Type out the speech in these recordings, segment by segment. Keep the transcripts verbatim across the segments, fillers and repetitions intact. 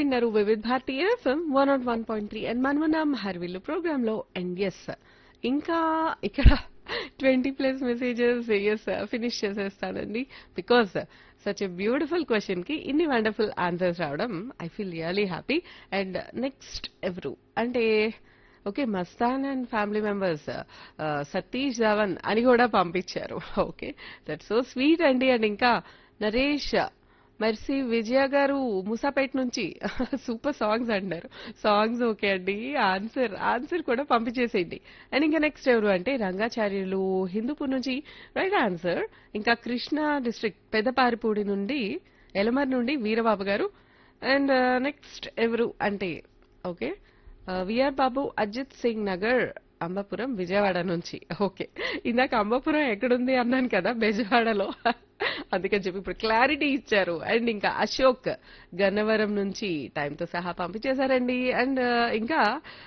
విన్నారు Vividh Bharati FM one not one point three and మనమనం హర్విల్లు programme లో and yes ఇంకా ఇక్కడ twenty plus messages yes finish చేసేస్తానండి because such a beautiful question కి ఇన్ని wonderful answers రావడం I feel really happy. And next ఎవరు అంటే okay Mastan and family members Satish Dhawan అని కూడా పంపించారు. ఓకే దట్ సో స్వీట్ అండి. అండ్ ఇంకా నరేష్ మర్సి విజయ గారు ముసాపేట్ నుంచి సూపర్ సాంగ్స్ అంటారు. సాంగ్స్ ఓకే అండి, ఆన్సర్ ఆన్సర్ కూడా పంపించేసేయండి. అండ్ ఇంకా నెక్స్ట్ ఎవరు అంటే రంగాచార్యులు హిందూపూర్ నుంచి రైట్ ఆన్సర్. ఇంకా కృష్ణా డిస్ట్రిక్ట్ పెద్దపారిపూడి నుండి ఎలమర్ నుండి వీరబాబు గారు. అండ్ నెక్స్ట్ ఎవరు అంటే ఓకే విఆర్ బాబు అజిత్ సింగ్ నగర్ అంబాపురం విజయవాడ నుంచి. ఓకే ఇందాక అంబాపురం ఎక్కడుంది అన్నాను కదా బెజవాడలో, అందుకని చెప్పి ఇప్పుడు క్లారిటీ ఇచ్చారు. అండ్ ఇంకా అశోక్ గన్నవరం నుంచి టైంతో సహా పంపించేశారండి. అండ్ ఇంకా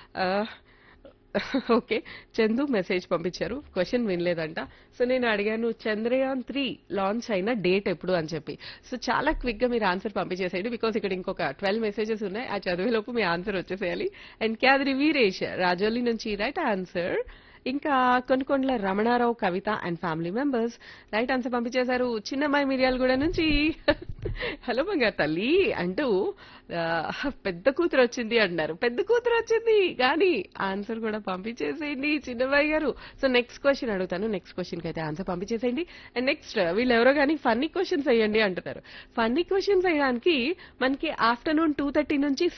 ఓకే చందు మెసేజ్ పంపించారు, క్వశ్చన్ వినలేదంట. సో నేను అడిగాను చంద్రయాన్ త్రీ లాంచ్ అయిన డేట్ ఎప్పుడు అని చెప్పి. సో చాలా క్విక్ గా మీరు ఆన్సర్ పంపించేసేయండి బికాస్ ఇక్కడ ఇంకొక ట్వెల్వ్ మెసేజెస్ ఉన్నాయి, ఆ చదివేలోపు మీ ఆన్సర్ వచ్చేసేయాలి. అండ్ క్యాదరి వీరేష్ రాజోలి నుంచి రైట్ ఆన్సర్. ఇంకా కొనుకొండల రమణారావు కవిత and family members right answer పంపించేశారు. చిన్నమ్మాయి మిర్యాలగూడ నుంచి హలో బంగారు తల్లి అంటూ పెద్ద కూతురు వచ్చింది అంటున్నారు. పెద్ద కూతురు వచ్చింది కానీ ఆన్సర్ కూడా పంపించేసేయండి చిన్నమ్మాయి గారు. సో నెక్స్ట్ క్వశ్చన్ అడుగుతాను, నెక్స్ట్ క్వశ్చన్ కి అయితే ఆన్సర్ పంపించేసేయండి. అండ్ నెక్స్ట్ వీళ్ళు ఎవరో కానీ ఫన్నీ క్వశ్చన్స్ వేయండి అంటున్నారు. ఫన్నీ క్వశ్చన్స్ వేయడానికి మనకి ఆఫ్టర్నూన్ టూ థర్టీ నుంచి